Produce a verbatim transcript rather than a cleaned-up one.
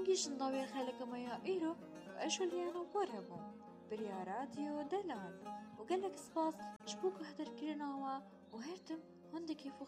بیژن داوێ خەلکەمەیە ئیرۆ و ئەژۆلیانە وەرەبووم بریا رادیۆ دەلال و gelek spas ji bo guhdarkirina we û her tim hindekî